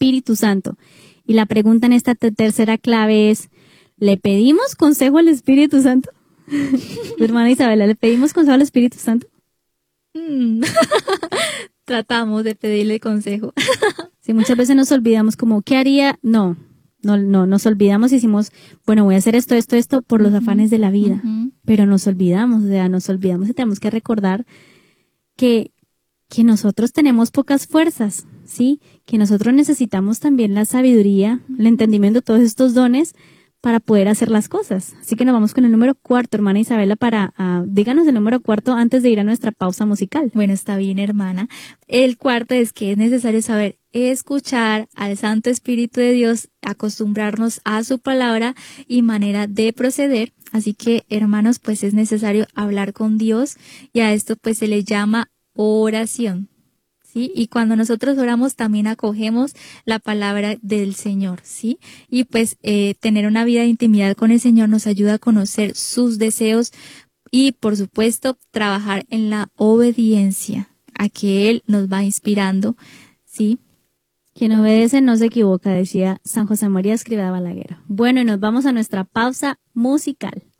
Espíritu Santo. Y la pregunta en esta tercera clave es, ¿le pedimos consejo al Espíritu Santo? Hermana Isabela, ¿le pedimos consejo al Espíritu Santo? Tratamos de pedirle consejo. Sí, muchas veces nos olvidamos como, ¿qué haría? No, nos olvidamos y decimos, bueno, voy a hacer esto por los afanes de la vida. Pero nos olvidamos y tenemos que recordar que nosotros tenemos pocas fuerzas, ¿sí? Que nosotros necesitamos también la sabiduría, el entendimiento de todos estos dones para poder hacer las cosas. Así que nos vamos con el número 4, hermana Isabela, díganos el número 4 antes de ir a nuestra pausa musical. Bueno, está bien, hermana. El cuarto es que es necesario saber escuchar al Santo Espíritu de Dios, acostumbrarnos a su palabra y manera de proceder. Así que, hermanos, pues es necesario hablar con Dios y a esto pues se le llama oración. ¿Sí? Y cuando nosotros oramos también acogemos la palabra del Señor, ¿sí? Y pues tener una vida de intimidad con el Señor nos ayuda a conocer sus deseos y, por supuesto, trabajar en la obediencia a que Él nos va inspirando, ¿sí? Quien obedece no se equivoca, decía San José María Escrivá de Balaguer. Bueno, y nos vamos a nuestra pausa musical.